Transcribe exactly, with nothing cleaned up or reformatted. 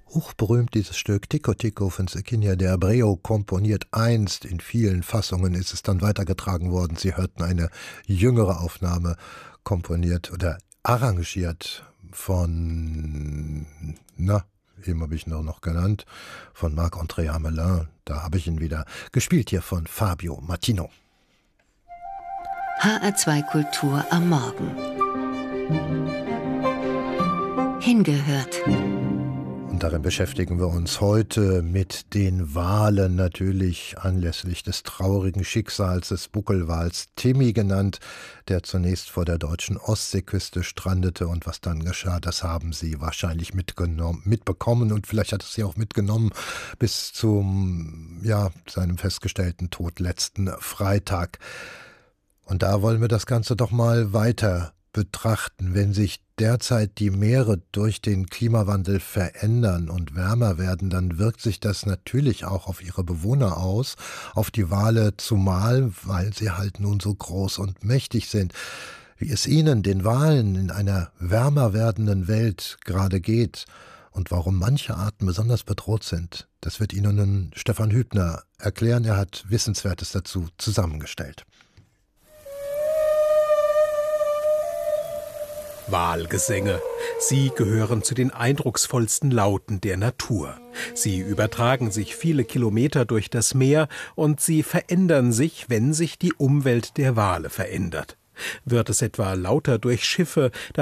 Hochberühmt dieses Stück Tico Tico von Zequinia de Abreu, komponiert einst. In vielen Fassungen ist es dann weitergetragen worden. Sie hörten eine jüngere Aufnahme, komponiert oder arrangiert von, na, eben habe ich ihn noch, noch genannt, von Marc-André Hamelin. Da habe ich ihn wieder. Gespielt hier von Fabio Martino. H R zwei Kultur am Morgen. Hingehört. Und darin beschäftigen wir uns heute mit den Walen, natürlich anlässlich des traurigen Schicksals des Buckelwals Timmy genannt, der zunächst vor der deutschen Ostseeküste strandete. Und was dann geschah, das haben Sie wahrscheinlich mitgenommen, mitbekommen und vielleicht hat es Sie auch mitgenommen bis zum, ja, seinem festgestellten Tod letzten Freitag. Und da wollen wir das Ganze doch mal weiter betrachten. Wenn sich derzeit die Meere durch den Klimawandel verändern und wärmer werden, dann wirkt sich das natürlich auch auf ihre Bewohner aus, auf die Wale zumal, weil sie halt nun so groß und mächtig sind. Wie es ihnen, den Walen, in einer wärmer werdenden Welt gerade geht und warum manche Arten besonders bedroht sind, das wird Ihnen nun Stefan Hübner erklären. Er hat Wissenswertes dazu zusammengestellt. Walgesänge. Sie gehören zu den eindrucksvollsten Lauten der Natur. Sie übertragen sich viele Kilometer durch das Meer und sie verändern sich, wenn sich die Umwelt der Wale verändert. Wird es etwa lauter durch Schiffe,